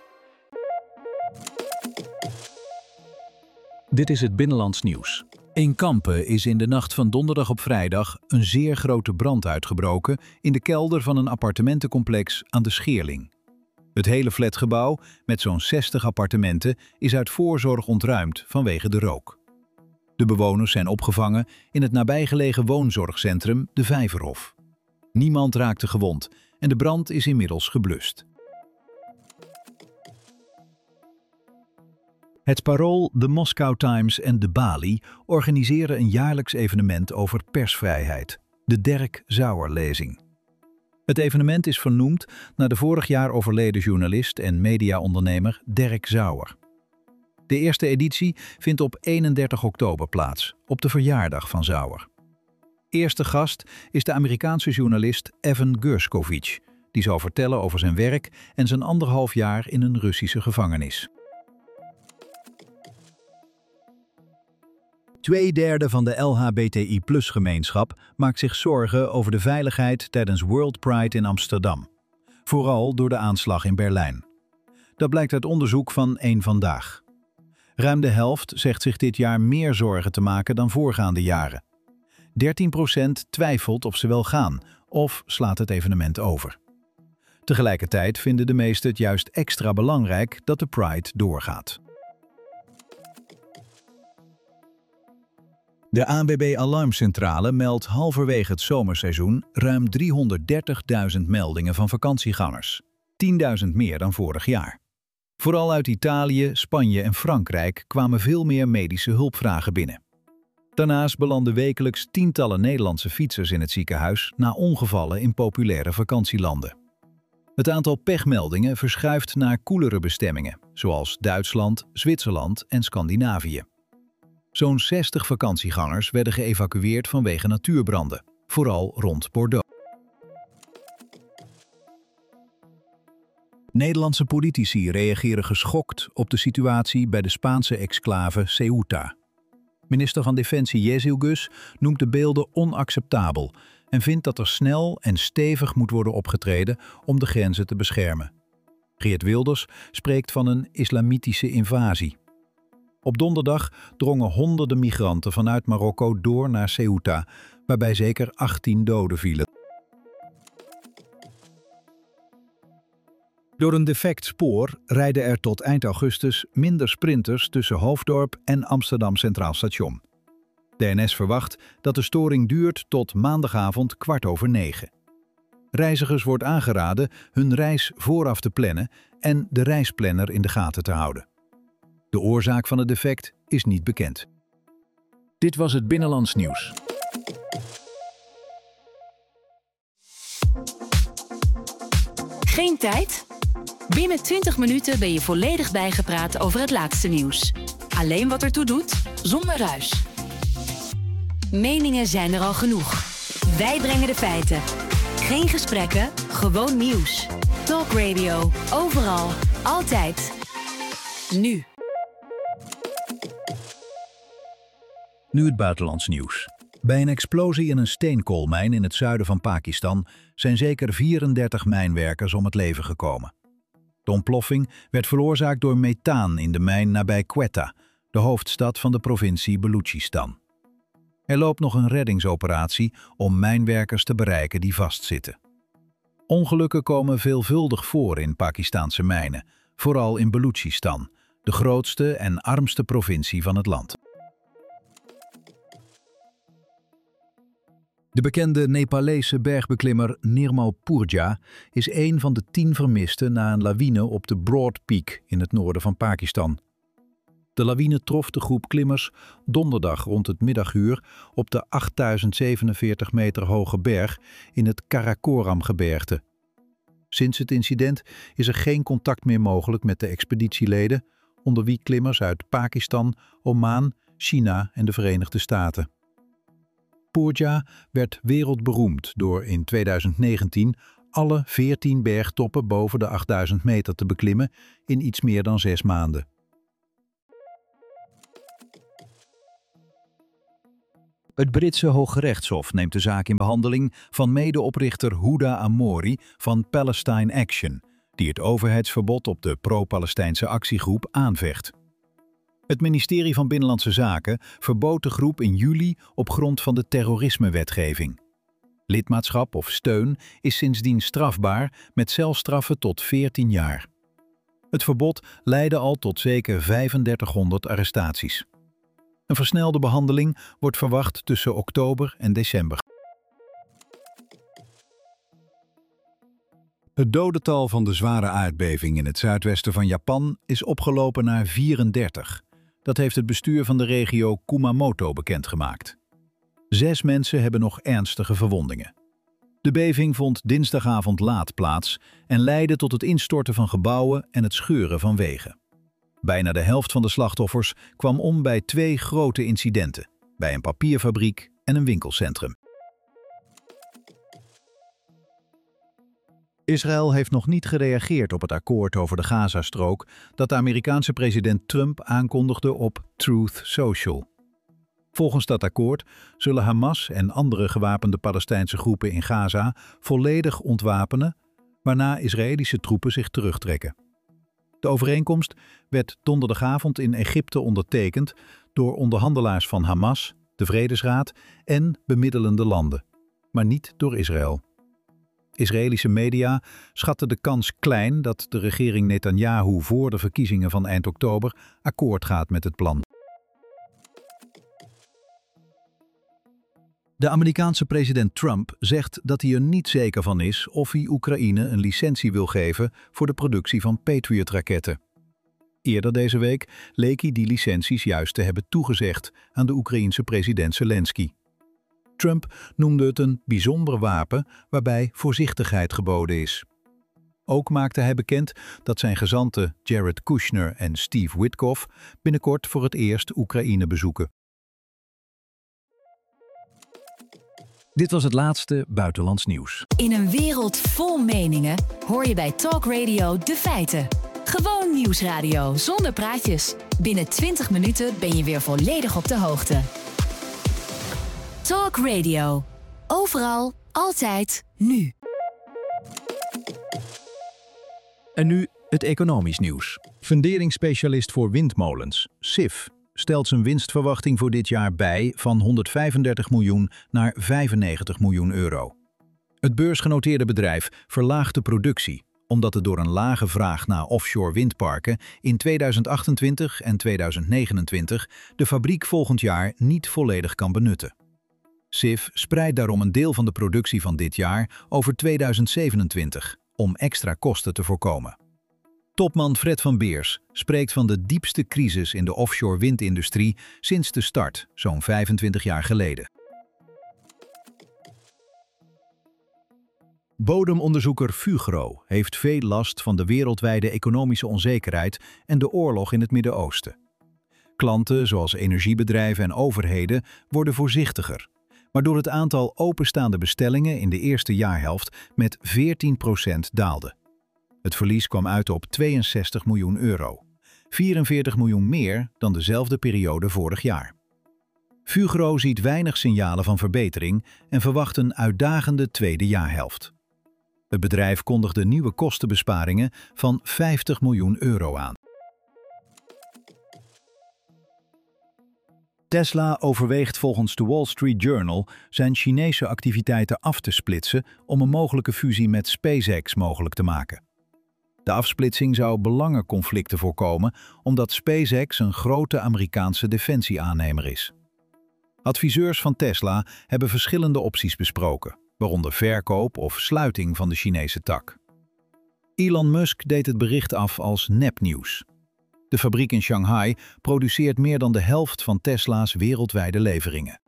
Dit is het Binnenlands nieuws. In Kampen is in de nacht van donderdag op vrijdag een zeer grote brand uitgebroken in de kelder van een appartementencomplex aan de Scheerling. Het hele flatgebouw, met zo'n zestig appartementen, is uit voorzorg ontruimd vanwege de rook. De bewoners zijn opgevangen in het nabijgelegen woonzorgcentrum De Vijverhof. Niemand raakte gewond en de brand is inmiddels geblust. Het Parool, de Moscow Times en de Bali organiseren een jaarlijks evenement over persvrijheid, de Derk Sauer-lezing. Het evenement is vernoemd naar de vorig jaar overleden journalist en mediaondernemer Derk Sauer. De eerste editie vindt op eenendertig oktober plaats, op de verjaardag van Sauer. Eerste gast is de Amerikaanse journalist Evan Gershkovich, die zal vertellen over zijn werk en zijn anderhalf jaar in een Russische gevangenis. Tweederde van de L H B T I plus gemeenschap maakt zich zorgen over de veiligheid tijdens World Pride in Amsterdam. Vooral door de aanslag in Berlijn. Dat blijkt uit onderzoek van Eén Vandaag. Ruim de helft zegt zich dit jaar meer zorgen te maken dan voorgaande jaren. dertien procent twijfelt of ze wel gaan of slaat het evenement over. Tegelijkertijd vinden de meesten het juist extra belangrijk dat de Pride doorgaat. De A N W B Alarmcentrale meldt halverwege het zomerseizoen ruim driehonderddertigduizend meldingen van vakantiegangers. tienduizend meer dan vorig jaar. Vooral uit Italië, Spanje en Frankrijk kwamen veel meer medische hulpvragen binnen. Daarnaast belanden wekelijks tientallen Nederlandse fietsers in het ziekenhuis na ongevallen in populaire vakantielanden. Het aantal pechmeldingen verschuift naar koelere bestemmingen, zoals Duitsland, Zwitserland en Scandinavië. Zo'n zestig vakantiegangers werden geëvacueerd vanwege natuurbranden, vooral rond Bordeaux. Nederlandse politici reageren geschokt op de situatie bij de Spaanse exclave Ceuta. Minister van Defensie Jezielgus noemt de beelden onacceptabel en vindt dat er snel en stevig moet worden opgetreden om de grenzen te beschermen. Geert Wilders spreekt van een islamitische invasie. Op donderdag drongen honderden migranten vanuit Marokko door naar Ceuta, waarbij zeker achttien doden vielen. Door een defect spoor rijden er tot eind augustus minder sprinters tussen Hoofddorp en Amsterdam Centraal Station. De N S verwacht dat de storing duurt tot maandagavond kwart over negen. Reizigers wordt aangeraden hun reis vooraf te plannen en de reisplanner in de gaten te houden. De oorzaak van het defect is niet bekend. Dit was het Binnenlands nieuws. Geen tijd? Binnen twintig minuten ben je volledig bijgepraat over het laatste nieuws. Alleen wat ertoe doet, zonder ruis. Meningen zijn er al genoeg. Wij brengen de feiten. Geen gesprekken, gewoon nieuws. Talk Radio, overal, altijd. Nu. Nu het buitenlands nieuws. Bij een explosie in een steenkoolmijn in het zuiden van Pakistan zijn zeker vierendertig mijnwerkers om het leven gekomen. De ontploffing werd veroorzaakt door methaan in de mijn nabij Quetta, de hoofdstad van de provincie Balochistan. Er loopt nog een reddingsoperatie om mijnwerkers te bereiken die vastzitten. Ongelukken komen veelvuldig voor in Pakistanse mijnen, vooral in Balochistan, de grootste en armste provincie van het land. De bekende Nepalese bergbeklimmer Nirmal Purja is een van de tien vermisten na een lawine op de Broad Peak in het noorden van Pakistan. De lawine trof de groep klimmers donderdag rond het middaguur op de achttduizend zevenenveertig meter hoge berg in het Karakoram-gebergte. Sinds het incident is er geen contact meer mogelijk met de expeditieleden, onder wie klimmers uit Pakistan, Oman, China en de Verenigde Staten. Purja werd wereldberoemd door in tweeduizend negentien alle veertien bergtoppen boven de achtduizend meter te beklimmen in iets meer dan zes maanden. Het Britse Hooggerechtshof neemt de zaak in behandeling van medeoprichter Huda Amori van Palestine Action, die het overheidsverbod op de pro-Palestijnse actiegroep aanvecht. Het ministerie van Binnenlandse Zaken verbood de groep in juli op grond van de terrorismewetgeving. Lidmaatschap of steun is sindsdien strafbaar met celstraffen tot veertien jaar. Het verbod leidde al tot zeker vijfendertighonderd arrestaties. Een versnelde behandeling wordt verwacht tussen oktober en december. Het dodental van de zware aardbeving in het zuidwesten van Japan is opgelopen naar vierendertig. Dat heeft het bestuur van de regio Kumamoto bekendgemaakt. Zes mensen hebben nog ernstige verwondingen. De beving vond dinsdagavond laat plaats en leidde tot het instorten van gebouwen en het scheuren van wegen. Bijna de helft van de slachtoffers kwam om bij twee grote incidenten, bij een papierfabriek en een winkelcentrum. Israël heeft nog niet gereageerd op het akkoord over de Gazastrook dat de Amerikaanse president Trump aankondigde op Truth Social. Volgens dat akkoord zullen Hamas en andere gewapende Palestijnse groepen in Gaza volledig ontwapenen, waarna Israëlische troepen zich terugtrekken. De overeenkomst werd donderdagavond in Egypte ondertekend door onderhandelaars van Hamas, de Vredesraad en bemiddelende landen, maar niet door Israël. Israëlische media schatten de kans klein dat de regering Netanyahu voor de verkiezingen van eind oktober akkoord gaat met het plan. De Amerikaanse president Trump zegt dat hij er niet zeker van is of hij Oekraïne een licentie wil geven voor de productie van Patriot-raketten. Eerder deze week leek hij die licenties juist te hebben toegezegd aan de Oekraïense president Zelensky. Trump noemde het een bijzonder wapen waarbij voorzichtigheid geboden is. Ook maakte hij bekend dat zijn gezanten Jared Kushner en Steve Witkoff binnenkort voor het eerst Oekraïne bezoeken. Dit was het laatste buitenlands nieuws. In een wereld vol meningen hoor je bij Talk Radio de feiten. Gewoon nieuwsradio zonder praatjes. Binnen twintig minuten ben je weer volledig op de hoogte. Talk Radio. Overal, altijd, nu. En nu het economisch nieuws. Funderingsspecialist voor windmolens, S I F, stelt zijn winstverwachting voor dit jaar bij van honderdvijfendertig miljoen naar vijfennegentig miljoen euro. Het beursgenoteerde bedrijf verlaagt de productie, omdat het door een lage vraag naar offshore windparken in tweeduizend achtentwintig en tweeduizend negenentwintig de fabriek volgend jaar niet volledig kan benutten. S I F spreidt daarom een deel van de productie van dit jaar over tweeduizend zevenentwintig, om extra kosten te voorkomen. Topman Fred van Beers spreekt van de diepste crisis in de offshore windindustrie sinds de start, zo'n vijfentwintig jaar geleden. Bodemonderzoeker Fugro heeft veel last van de wereldwijde economische onzekerheid en de oorlog in het Midden-Oosten. Klanten, zoals energiebedrijven en overheden, worden voorzichtiger, waardoor het aantal openstaande bestellingen in de eerste jaarhelft met veertien procent daalde. Het verlies kwam uit op tweeënzestig miljoen euro, vierenveertig miljoen meer dan dezelfde periode vorig jaar. Fugro ziet weinig signalen van verbetering en verwacht een uitdagende tweede jaarhelft. Het bedrijf kondigde nieuwe kostenbesparingen van vijftig miljoen euro aan. Tesla overweegt volgens de Wall Street Journal zijn Chinese activiteiten af te splitsen om een mogelijke fusie met SpaceX mogelijk te maken. De afsplitsing zou belangenconflicten voorkomen omdat SpaceX een grote Amerikaanse defensieaannemer is. Adviseurs van Tesla hebben verschillende opties besproken, waaronder verkoop of sluiting van de Chinese tak. Elon Musk deed het bericht af als nepnieuws. De fabriek in Shanghai produceert meer dan de helft van Tesla's wereldwijde leveringen.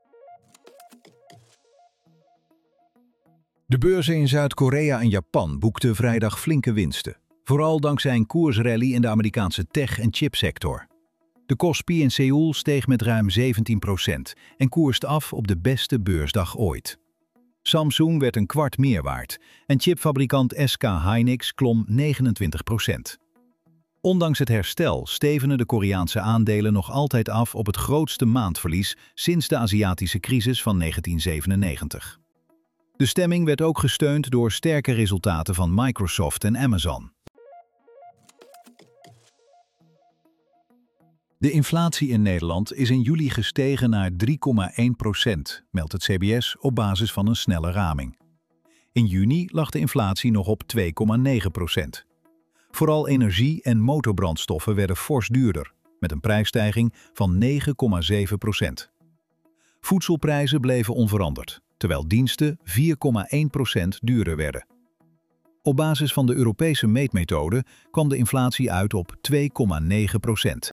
De beurzen in Zuid-Korea en Japan boekten vrijdag flinke winsten, vooral dankzij een koersrally in de Amerikaanse tech- en chipsector. De Kospi in Seoul steeg met ruim zeventien procent en koerste af op de beste beursdag ooit. Samsung werd een kwart meer waard en chipfabrikant S K Hynix klom negenentwintig procent. Ondanks het herstel stevenen de Koreaanse aandelen nog altijd af op het grootste maandverlies sinds de Aziatische crisis van negentien zevenennegentig. De stemming werd ook gesteund door sterke resultaten van Microsoft en Amazon. De inflatie in Nederland is in juli gestegen naar drie komma één procent, meldt het C B S op basis van een snelle raming. In juni lag de inflatie nog op twee komma negen procent. Vooral energie en motorbrandstoffen werden fors duurder, met een prijsstijging van negen komma zeven procent. Voedselprijzen bleven onveranderd, terwijl diensten vier komma één procent duurder werden. Op basis van de Europese meetmethode kwam de inflatie uit op twee komma negen procent.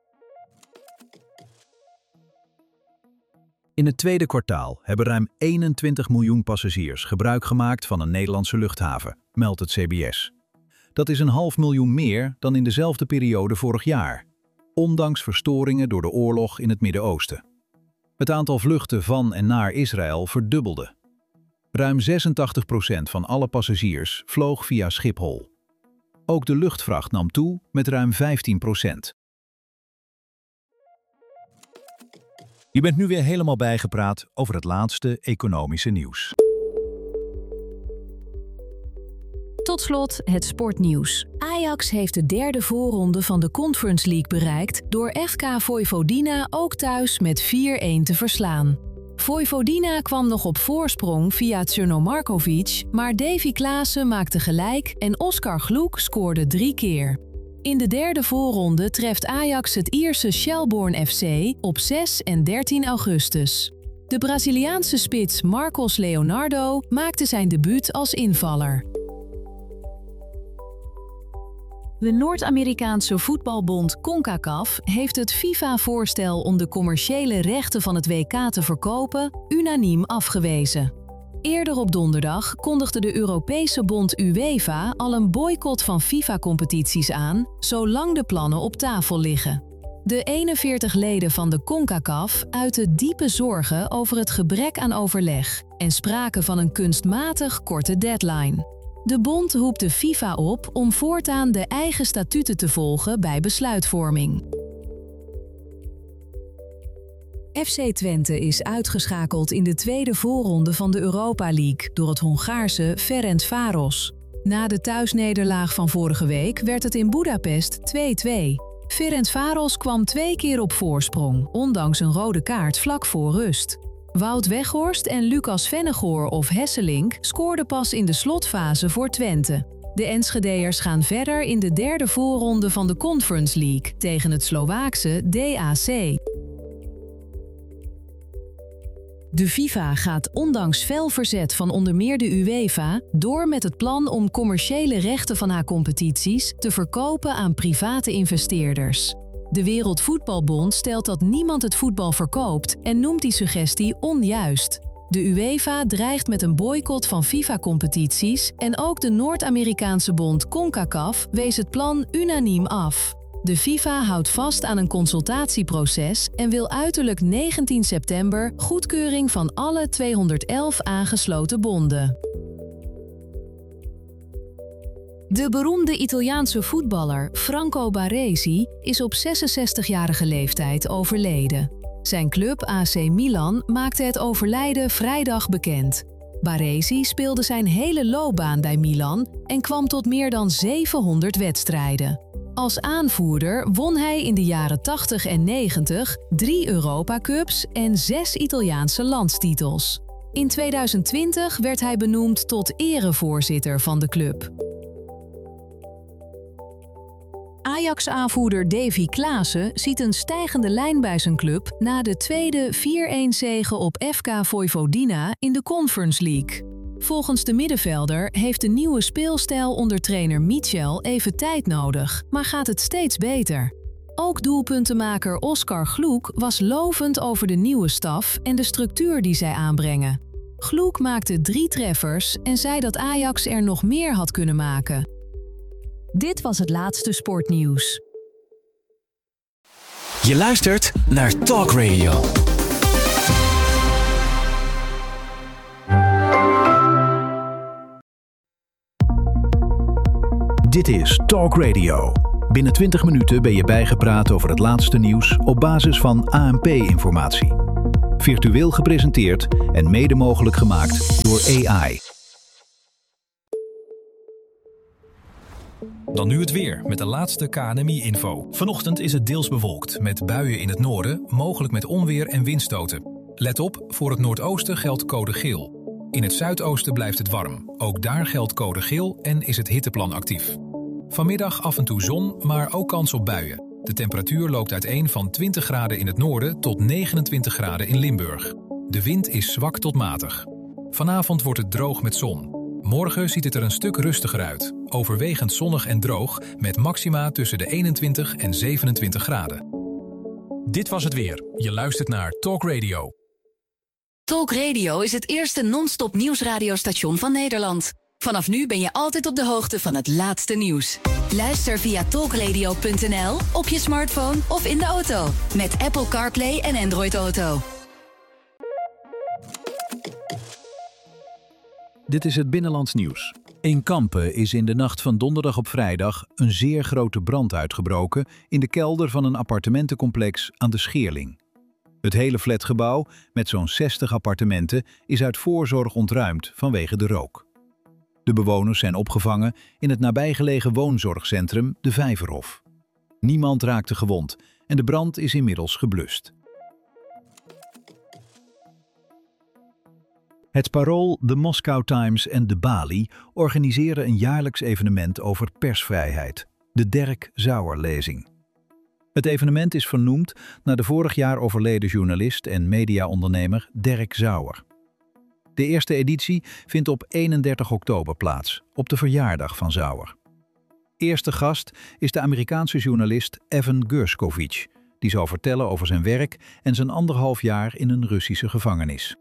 In het tweede kwartaal hebben ruim eenentwintig miljoen passagiers gebruik gemaakt van een Nederlandse luchthaven, meldt het C B S. Dat is een half miljoen meer dan in dezelfde periode vorig jaar, ondanks verstoringen door de oorlog in het Midden-Oosten. Het aantal vluchten van en naar Israël verdubbelde. Ruim zesentachtig procent van alle passagiers vloog via Schiphol. Ook de luchtvracht nam toe met ruim vijftien procent. Je bent nu weer helemaal bijgepraat over het laatste economische nieuws. Tot slot het sportnieuws. Ajax heeft de derde voorronde van de Conference League bereikt door F K Vojvodina ook thuis met vier-een te verslaan. Vojvodina kwam nog op voorsprong via Tjerno Markovic, maar Davy Klaassen maakte gelijk en Oskar Gloek scoorde drie keer. In de derde voorronde treft Ajax het Ierse Shelbourne F C op zes en dertien augustus. De Braziliaanse spits Marcos Leonardo maakte zijn debuut als invaller. De Noord-Amerikaanse voetbalbond CONCACAF heeft het FIFA-voorstel om de commerciële rechten van het W K te verkopen unaniem afgewezen. Eerder op donderdag kondigde de Europese bond UEFA al een boycott van FIFA-competities aan, zolang de plannen op tafel liggen. De eenenveertig leden van de CONCACAF uiten diepe zorgen over het gebrek aan overleg en spraken van een kunstmatig korte deadline. De bond roept de FIFA op om voortaan de eigen statuten te volgen bij besluitvorming. F C Twente is uitgeschakeld in de tweede voorronde van de Europa League door het Hongaarse Ferencváros. Na de thuisnederlaag van vorige week werd het in Boedapest twee-twee. Ferencváros kwam twee keer op voorsprong, ondanks een rode kaart vlak voor rust. Wout Weghorst en Lucas Vennegoor of Hesselink scoorden pas in de slotfase voor Twente. De Enschedeërs gaan verder in de derde voorronde van de Conference League tegen het Slovaakse D A C. De FIFA gaat ondanks fel verzet van onder meer de UEFA door met het plan om commerciële rechten van haar competities te verkopen aan private investeerders. De Wereldvoetbalbond stelt dat niemand het voetbal verkoopt en noemt die suggestie onjuist. De UEFA dreigt met een boycott van FIFA-competities en ook de Noord-Amerikaanse bond CONCACAF wees het plan unaniem af. De FIFA houdt vast aan een consultatieproces en wil uiterlijk negentien september goedkeuring van alle tweehonderdelf aangesloten bonden. De beroemde Italiaanse voetballer Franco Baresi is op zesenzestigjarige leeftijd overleden. Zijn club A C Milan maakte het overlijden vrijdag bekend. Baresi speelde zijn hele loopbaan bij Milan en kwam tot meer dan zevenhonderd wedstrijden. Als aanvoerder won hij in de jaren tachtig en negentig drie Europa Cups en zes Italiaanse landstitels. In tweeduizend twintig werd hij benoemd tot erevoorzitter van de club. Ajax-aanvoerder Davy Klaassen ziet een stijgende lijn bij zijn club na de tweede vier-een zege op F K Vojvodina in de Conference League. Volgens de middenvelder heeft de nieuwe speelstijl onder trainer Michel even tijd nodig, maar gaat het steeds beter. Ook doelpuntenmaker Oskar Gloek was lovend over de nieuwe staf en de structuur die zij aanbrengen. Gloek maakte drie treffers en zei dat Ajax er nog meer had kunnen maken. Dit was het laatste sportnieuws. Je luistert naar Talk Radio. Dit is Talk Radio. Binnen twintig minuten ben je bijgepraat over het laatste nieuws op basis van A N P-informatie. Virtueel gepresenteerd en mede mogelijk gemaakt door A I. Dan nu het weer met de laatste K N M I-info. Vanochtend is het deels bewolkt met buien in het noorden, mogelijk met onweer en windstoten. Let op, voor het noordoosten geldt code geel. In het zuidoosten blijft het warm. Ook daar geldt code geel en is het hitteplan actief. Vanmiddag af en toe zon, maar ook kans op buien. De temperatuur loopt uiteen van twintig graden in het noorden tot negenentwintig graden in Limburg. De wind is zwak tot matig. Vanavond wordt het droog met zon. Morgen ziet het er een stuk rustiger uit. Overwegend zonnig en droog met maxima tussen de eenentwintig en zevenentwintig graden. Dit was het weer. Je luistert naar Talk Radio. Talk Radio is het eerste non-stop nieuwsradiostation van Nederland. Vanaf nu ben je altijd op de hoogte van het laatste nieuws. Luister via talkradio punt n l, op je smartphone of in de auto. Met Apple CarPlay en Android Auto. Dit is het Binnenlands nieuws. In Kampen is in de nacht van donderdag op vrijdag een zeer grote brand uitgebroken in de kelder van een appartementencomplex aan de Scheerling. Het hele flatgebouw, met zo'n zestig appartementen, is uit voorzorg ontruimd vanwege de rook. De bewoners zijn opgevangen in het nabijgelegen woonzorgcentrum De Vijverhof. Niemand raakte gewond en de brand is inmiddels geblust. Het Parool, de Moscow Times en de Bali organiseren een jaarlijks evenement over persvrijheid, de Derk Sauer-lezing. Het evenement is vernoemd naar de vorig jaar overleden journalist en mediaondernemer Derk Sauer. De eerste editie vindt op eenendertig oktober plaats, op de verjaardag van Sauer. Eerste gast is de Amerikaanse journalist Evan Gershkovich, die zal vertellen over zijn werk en zijn anderhalf jaar in een Russische gevangenis.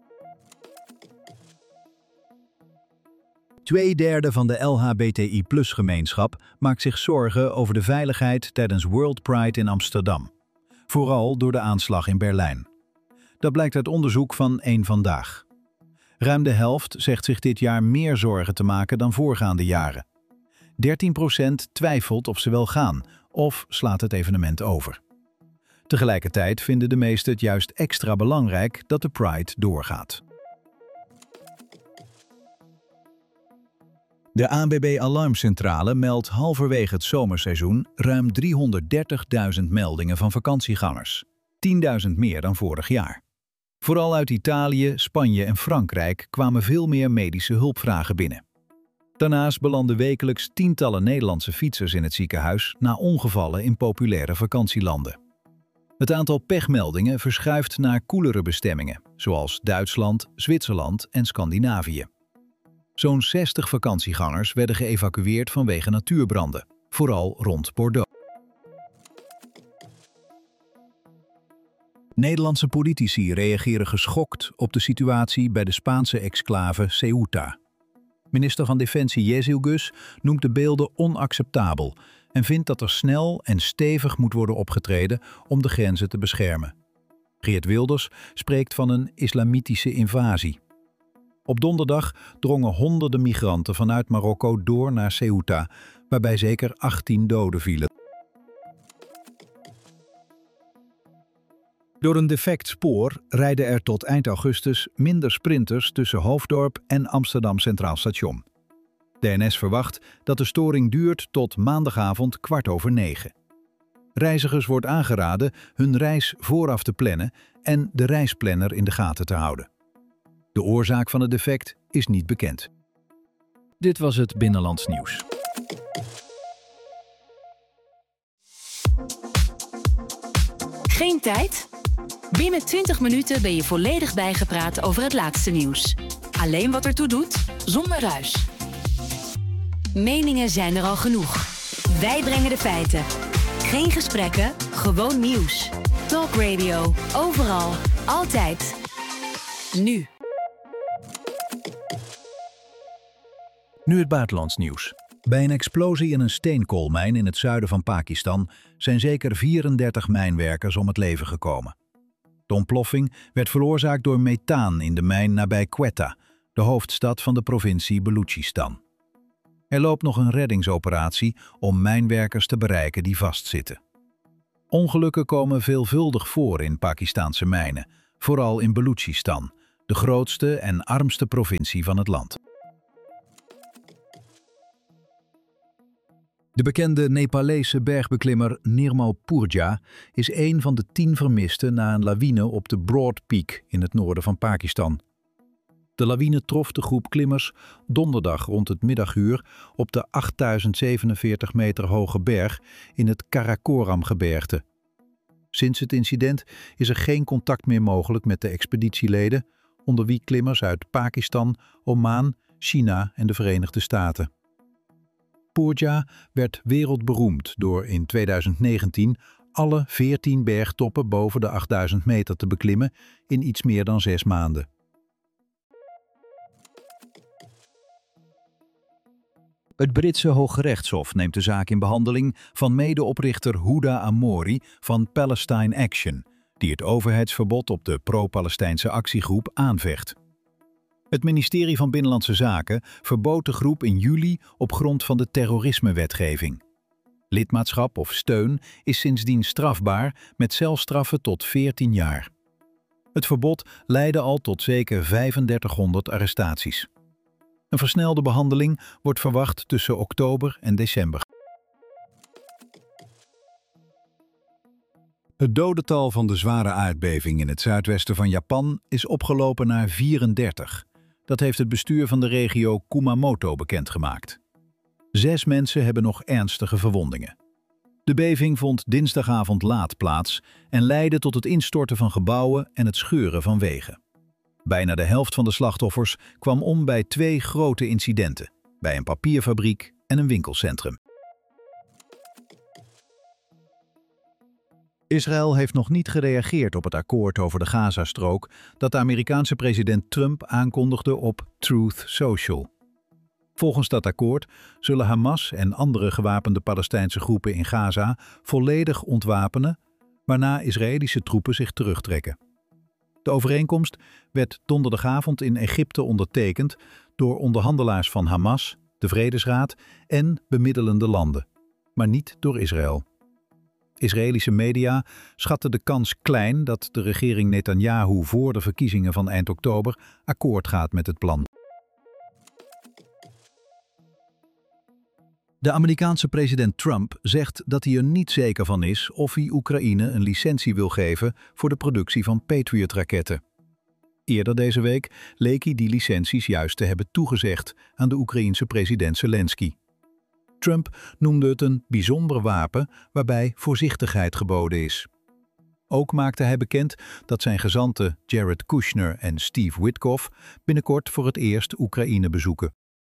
Tweederde van de L H B T I plus gemeenschap maakt zich zorgen over de veiligheid tijdens World Pride in Amsterdam. Vooral door de aanslag in Berlijn. Dat blijkt uit onderzoek van Eén Vandaag. Ruim de helft zegt zich dit jaar meer zorgen te maken dan voorgaande jaren. dertien procent twijfelt of ze wel gaan of slaat het evenement over. Tegelijkertijd vinden de meesten het juist extra belangrijk dat de Pride doorgaat. De A N B B Alarmcentrale meldt halverwege het zomerseizoen ruim driehonderddertigduizend meldingen van vakantiegangers. tienduizend meer dan vorig jaar. Vooral uit Italië, Spanje en Frankrijk kwamen veel meer medische hulpvragen binnen. Daarnaast belanden wekelijks tientallen Nederlandse fietsers in het ziekenhuis na ongevallen in populaire vakantielanden. Het aantal pechmeldingen verschuift naar koelere bestemmingen, zoals Duitsland, Zwitserland en Scandinavië. Zo'n zestig vakantiegangers werden geëvacueerd vanwege natuurbranden, vooral rond Bordeaux. Nederlandse politici reageren geschokt op de situatie bij de Spaanse exclave Ceuta. Minister van Defensie Jezielgus noemt de beelden onacceptabel en vindt dat er snel en stevig moet worden opgetreden om de grenzen te beschermen. Geert Wilders spreekt van een islamitische invasie. Op donderdag drongen honderden migranten vanuit Marokko door naar Ceuta, waarbij zeker achttien doden vielen. Door een defect spoor rijden er tot eind augustus minder sprinters tussen Hoofddorp en Amsterdam Centraal Station. De N S verwacht dat de storing duurt tot maandagavond kwart over negen. Reizigers wordt aangeraden hun reis vooraf te plannen en de reisplanner in de gaten te houden. De oorzaak van het defect is niet bekend. Dit was het Binnenlands nieuws. Geen tijd? Binnen twintig minuten ben je volledig bijgepraat over het laatste nieuws. Alleen wat ertoe doet, zonder ruis. Meningen zijn er al genoeg. Wij brengen de feiten. Geen gesprekken, gewoon nieuws. Talk Radio, overal, altijd. Nu. Nu het buitenlands nieuws. Bij een explosie in een steenkoolmijn in het zuiden van Pakistan zijn zeker vierendertig mijnwerkers om het leven gekomen. De ontploffing werd veroorzaakt door methaan in de mijn nabij Quetta, de hoofdstad van de provincie Balochistan. Er loopt nog een reddingsoperatie om mijnwerkers te bereiken die vastzitten. Ongelukken komen veelvuldig voor in Pakistanse mijnen, vooral in Balochistan, de grootste en armste provincie van het land. De bekende Nepalese bergbeklimmer Nirmal Purja is een van de tien vermisten na een lawine op de Broad Peak in het noorden van Pakistan. De lawine trof de groep klimmers donderdag rond het middaguur op de achttduizend zevenenveertig meter hoge berg in het Karakoram-gebergte. Sinds het incident is er geen contact meer mogelijk met de expeditieleden, onder wie klimmers uit Pakistan, Oman, China en de Verenigde Staten. Purja werd wereldberoemd door in tweeduizend negentien alle veertien bergtoppen boven de achtduizend meter te beklimmen in iets meer dan zes maanden. Het Britse Hooggerechtshof neemt de zaak in behandeling van medeoprichter Huda Amori van Palestine Action, die het overheidsverbod op de pro-Palestijnse actiegroep aanvecht. Het ministerie van Binnenlandse Zaken verbood de groep in juli op grond van de terrorismewetgeving. Lidmaatschap of steun is sindsdien strafbaar met celstraffen tot veertien jaar. Het verbod leidde al tot zeker vijfendertighonderd arrestaties. Een versnelde behandeling wordt verwacht tussen oktober en december. Het dodental van de zware aardbeving in het zuidwesten van Japan is opgelopen naar vierendertig. Dat heeft het bestuur van de regio Kumamoto bekendgemaakt. Zes mensen hebben nog ernstige verwondingen. De beving vond dinsdagavond laat plaats en leidde tot het instorten van gebouwen en het scheuren van wegen. Bijna de helft van de slachtoffers kwam om bij twee grote incidenten, bij een papierfabriek en een winkelcentrum. Israël heeft nog niet gereageerd op het akkoord over de Gazastrook dat de Amerikaanse president Trump aankondigde op Truth Social. Volgens dat akkoord zullen Hamas en andere gewapende Palestijnse groepen in Gaza volledig ontwapenen, waarna Israëlische troepen zich terugtrekken. De overeenkomst werd donderdagavond in Egypte ondertekend door onderhandelaars van Hamas, de Vredesraad en bemiddelende landen, maar niet door Israël. Israëlische media schatten de kans klein dat de regering Netanyahu voor de verkiezingen van eind oktober akkoord gaat met het plan. De Amerikaanse president Trump zegt dat hij er niet zeker van is of hij Oekraïne een licentie wil geven voor de productie van Patriot-raketten. Eerder deze week leek hij die licenties juist te hebben toegezegd aan de Oekraïense president Zelensky. Trump noemde het een bijzonder wapen waarbij voorzichtigheid geboden is. Ook maakte hij bekend dat zijn gezanten Jared Kushner en Steve Witkoff binnenkort voor het eerst Oekraïne bezoeken.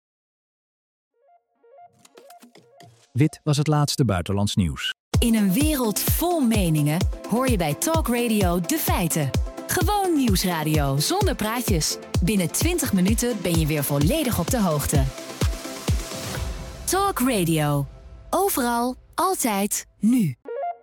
Dit was het laatste buitenlands nieuws. In een wereld vol meningen hoor je bij Talk Radio de feiten. Gewoon nieuwsradio zonder praatjes. Binnen twintig minuten ben je weer volledig op de hoogte. Talk Radio. Overal, altijd, nu.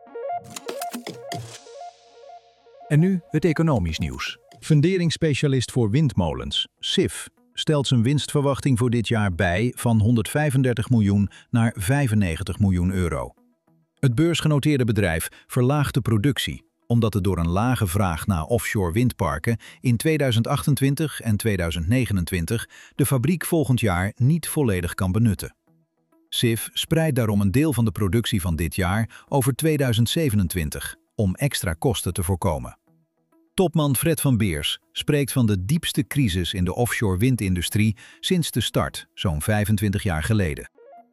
En nu het economisch nieuws. Funderingsspecialist voor windmolens, S I F, stelt zijn winstverwachting voor dit jaar bij van honderdvijfendertig miljoen naar vijfennegentig miljoen euro. Het beursgenoteerde bedrijf verlaagt de productie, omdat het door een lage vraag naar offshore windparken in tweeduizend achtentwintig en tweeduizend negenentwintig de fabriek volgend jaar niet volledig kan benutten. S I F spreidt daarom een deel van de productie van dit jaar over tweeduizend zevenentwintig, om extra kosten te voorkomen. Topman Fred van Beers spreekt van de diepste crisis in de offshore windindustrie sinds de start, zo'n vijfentwintig jaar geleden.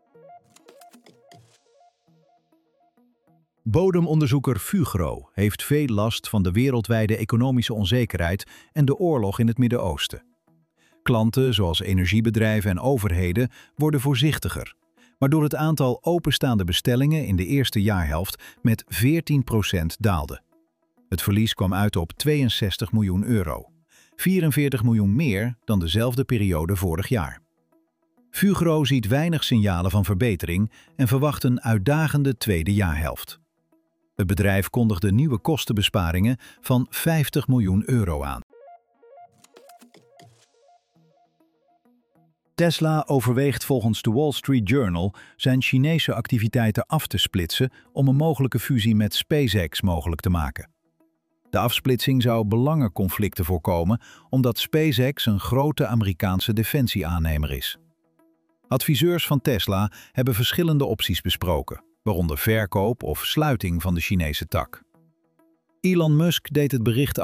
Bodemonderzoeker Fugro heeft veel last van de wereldwijde economische onzekerheid en de oorlog in het Midden-Oosten. Klanten, zoals energiebedrijven en overheden, worden voorzichtiger, waardoor het aantal openstaande bestellingen in de eerste jaarhelft met veertien procent daalde. Het verlies kwam uit op tweeënzestig miljoen euro, vierenveertig miljoen meer dan dezelfde periode vorig jaar. Fugro ziet weinig signalen van verbetering en verwacht een uitdagende tweede jaarhelft. Het bedrijf kondigde nieuwe kostenbesparingen van vijftig miljoen euro aan. Tesla overweegt volgens de Wall Street Journal zijn Chinese activiteiten af te splitsen om een mogelijke fusie met SpaceX mogelijk te maken. De afsplitsing zou belangenconflicten voorkomen omdat SpaceX een grote Amerikaanse defensieaannemer is. Adviseurs van Tesla hebben verschillende opties besproken, waaronder verkoop of sluiting van de Chinese tak. Elon Musk deed het bericht